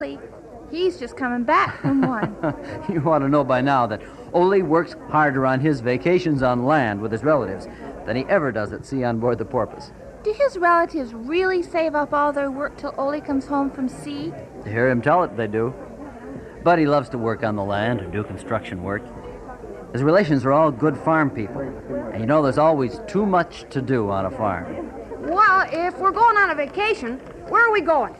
He's just coming back from one. You ought to know by now that Ole works harder on his vacations on land with his relatives than he ever does at sea on board the Porpoise. Do his relatives really save up all their work till Ole comes home from sea? To hear him tell it, they do. But he loves to work on the land and do construction work. His relations are all good farm people. And you know there's always too much to do on a farm. Well, if we're going on a vacation, where are we going?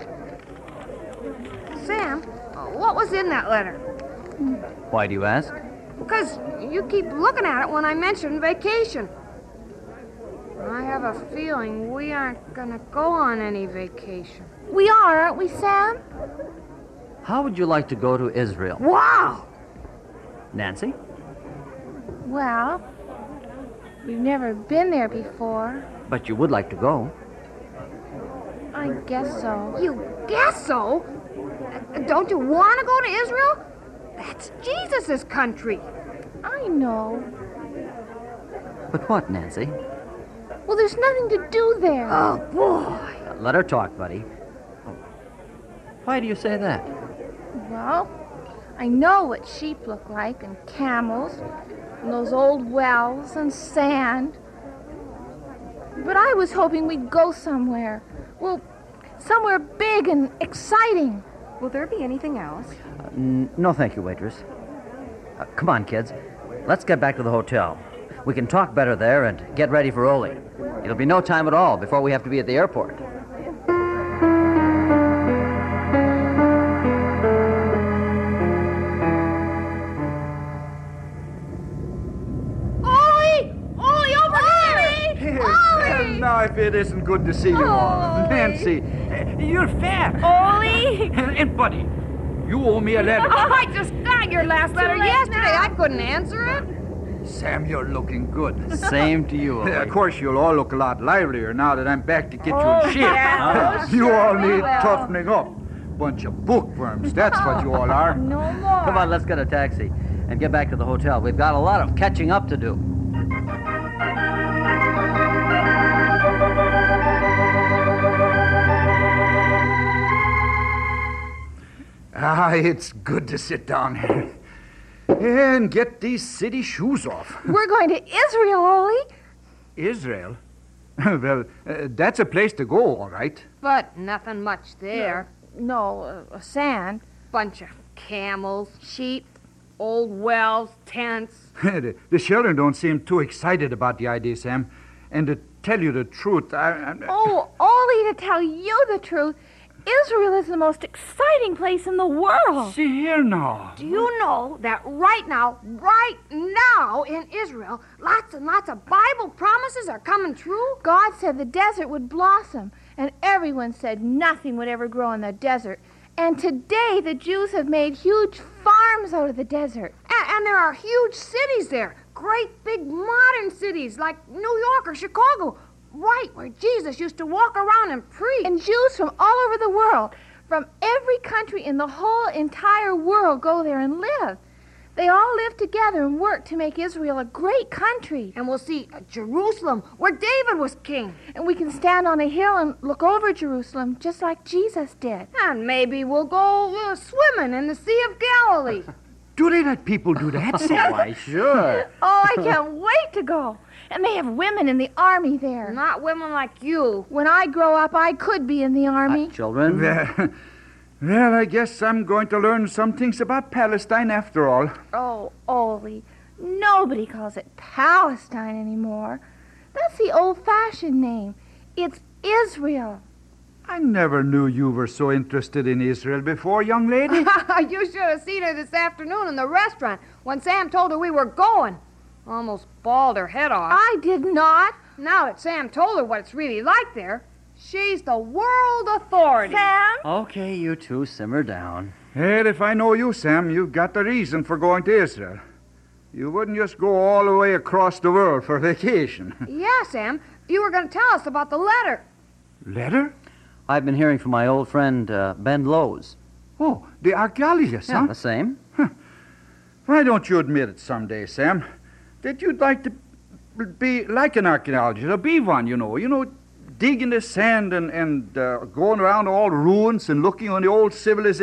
Sam, what was in that letter? Why do you ask? Because you keep looking at it when I mention vacation. I have a feeling we aren't going to go on any vacation. We are, aren't we, Sam? How would you like to go to Israel? Wow! Nancy? Well, we've never been there before. But you would like to go. I guess so. You guess so? Don't you want to go to Israel? That's Jesus' country. I know. But what, Nancy? Well, there's nothing to do there. Oh, boy. Let her talk, buddy. Why do you say that? Well, I know what sheep look like, and camels, and those old wells, and sand. But I was hoping we'd go somewhere. Well, somewhere big and exciting. Will there be anything else? No, thank you, waitress. Come on, kids. Let's get back to the hotel. We can talk better there and get ready for Ole. It'll be no time at all before we have to be at the airport. Now, if it isn't good to see you all. Nancy, you're fat. Ole! And, Buddy, you owe me a letter. Oh, I just got your last letter yesterday. I couldn't answer it. Sam, you're looking good. Same to you, Ole. Of course, you'll all look a lot livelier now that I'm back to get you in shape. yeah. You all need will. toughening up. Bunch of bookworms, that's what you all are. No more. Come on, let's get a taxi and get back to the hotel. We've got a lot of catching up to do. It's good to sit down here and get these city shoes off. We're going to Israel, Ole. Israel? Well, that's a place to go, all right. But nothing much there. No, sand. Bunch of camels, sheep, old wells, tents. The children don't seem too excited about the idea, Sam. And to tell you the truth, Oh, Ole, to tell you the truth, Israel is the most exciting place in the world. See here now. Do you know that right now in Israel, lots and lots of Bible promises are coming true? God said the desert would blossom, and everyone said nothing would ever grow in the desert. And today the Jews have made huge farms out of the desert. And there are huge cities there. Great big modern cities like New York or Chicago. Right where Jesus used to walk around and preach. And Jews from all over the world, from every country in the whole entire world, go there and live. They all live together and work to make Israel a great country. And we'll see Jerusalem, where David was king. And we can stand on a hill and look over Jerusalem, just like Jesus did. And maybe we'll go swimming in the Sea of Galilee. Do they let people do that, Sam? Why, sure. Oh, I can't wait to go. And they have women in the army there. Not women like you. When I grow up, I could be in the army. Children? Well, I guess I'm going to learn some things about Palestine after all. Oh, Ole, nobody calls it Palestine anymore. That's the old-fashioned name. It's Israel. I never knew you were so interested in Israel before, young lady. You should have seen her this afternoon in the restaurant when Sam told her we were going. Almost bawled her head off. I did not. Now that Sam told her what it's really like there, she's the world authority. Sam? Okay, you two, simmer down. Well, if I know you, Sam, you've got a reason for going to Israel. You wouldn't just go all the way across the world for vacation. Yeah, Sam. You were going to tell us about the letter. Letter? I've been hearing from my old friend, Ben Lowes. Oh, the archaeologist, Yeah, huh? the same. Why don't you admit it someday, Sam, that you'd like to be like an archaeologist, or be one, you know, digging the sand and going around all ruins and looking on the old civilization.